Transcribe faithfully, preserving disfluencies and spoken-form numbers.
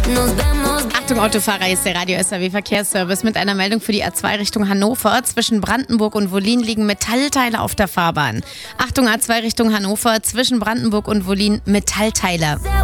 Achtung Autofahrer, hier ist der Radio S R W Verkehrsservice mit einer Meldung für die A zwei Richtung Hannover. Zwischen Brandenburg und Wollin liegen Metallteile auf der Fahrbahn. Achtung A zwei Richtung Hannover, zwischen Brandenburg und Wollin Metallteile.